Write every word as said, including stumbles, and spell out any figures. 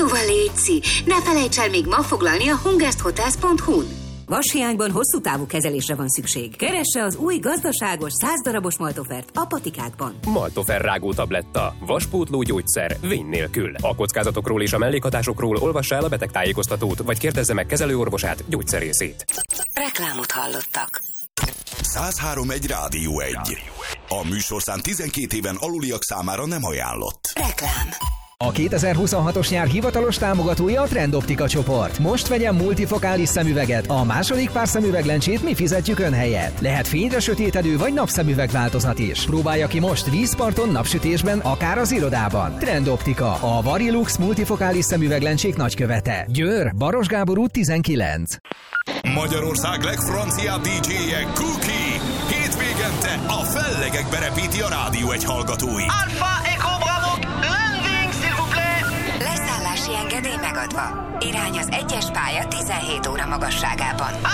Szóval létszi, ne felejts el még ma foglalni a hungersthotels pont hu-n. Vashiányban hosszú távú kezelésre van szükség. Keresse az új gazdaságos száz darabos Maltofert a patikákban. Maltofer rágó tabletta. Vaspótló gyógyszer vén nélkül. A kockázatokról és a mellékhatásokról olvassa el a betegtájékoztatót, vagy kérdezze meg kezelőorvosát, gyógyszerészét. Reklámot hallottak. száz három egy Rádió egy. A műsorszám tizenkét éven aluliak számára nem ajánlott. Reklám. A kétezer-huszonhatos nyár hivatalos támogatója a Trendoptika csoport. Most vegyen multifokális szemüveget, a második pár szemüveglencsét mi fizetjük ön helyett. Lehet fényre sötétedő vagy napszemüveg változat is. Próbálja ki most vízparton, napsütésben, akár az irodában. Trendoptika, a Varilux multifokális szemüveglencsék nagykövete. Győr, Baros Gábor út tizenkilenc. Magyarország legfranciább dé dzséje Cookie. Hétvégente a fellegekbe repíti a Rádió egy hallgatói. Alpha Echo Bravo, landing s'il vous plaît! Leszállási engedély megadva. Irány az egyes pálya tizenhét óra magasságában.